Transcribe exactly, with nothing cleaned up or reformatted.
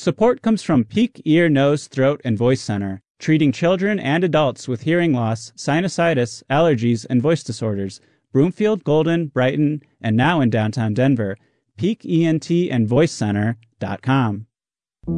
Support comes from Peak Ear, Nose, Throat, and Voice Center, treating children and adults with hearing loss, sinusitis, allergies, and voice disorders. Broomfield, Golden, Brighton, and now in downtown Denver. peak E N T and voice center dot com.